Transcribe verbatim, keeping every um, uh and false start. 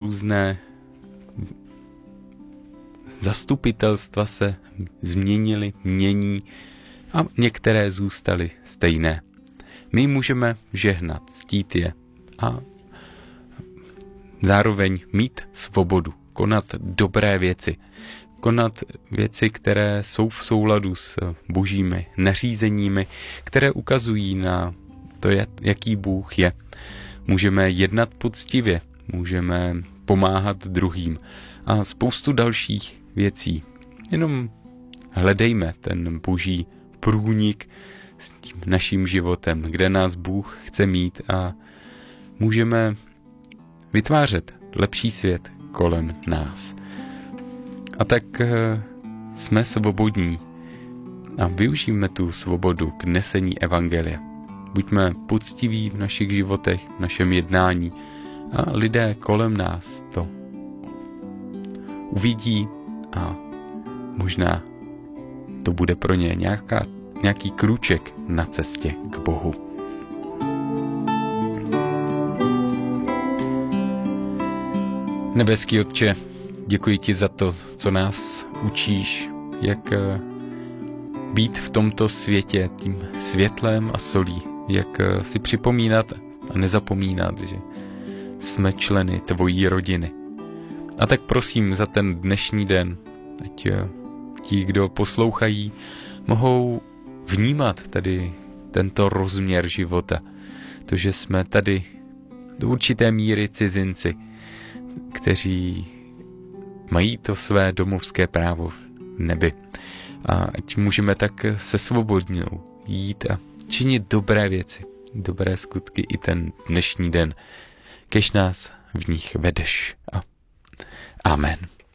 různé zastupitelstva se změnily, mění a některé zůstaly stejné. My můžeme žehnat, ctít je a zároveň mít svobodu, konat dobré věci, konat věci, které jsou v souladu s božími nařízeními, které ukazují na to, jaký Bůh je. Můžeme jednat poctivě, můžeme pomáhat druhým a spoustu dalších věcí. Jenom hledejme ten boží průnik s tím naším životem, kde nás Bůh chce mít a můžeme vytvářet lepší svět kolem nás. A tak jsme svobodní a využijeme tu svobodu k nesení evangelia. Buďme poctiví v našich životech, v našem jednání a lidé kolem nás to uvidí a možná to bude pro ně nějaká, nějaký krůček na cestě k Bohu. Nebeský Otče, děkuji ti za to, co nás učíš, jak být v tomto světě tím světlem a solí, jak si připomínat a nezapomínat, že jsme členy tvojí rodiny. A tak prosím za ten dnešní den, ať ti, kdo poslouchají, mohou vnímat tady tento rozměr života. To, že jsme tady do určité míry cizinci, kteří mají to své domovské právo v nebi. A ať můžeme tak se svobodnou jít a činit dobré věci, dobré skutky i ten dnešní den, kež nás v nich vedeš. A amen.